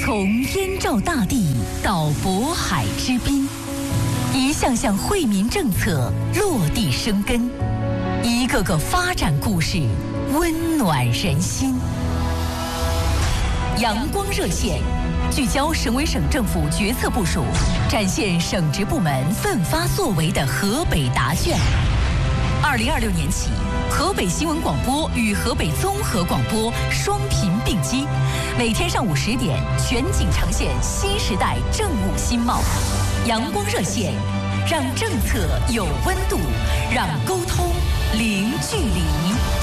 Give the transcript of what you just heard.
从燕赵大地到渤海之滨，一项项惠民政策落地生根，一个个发展故事温暖人心。阳光热线聚焦省委省政府决策部署，展现省直部门奋发作为的河北答卷。2026年起，河北新闻广播与河北综合广播双频并机，每天上午10点全景呈现新时代政务新貌。阳光热线，让政策有温度，让沟通零距离。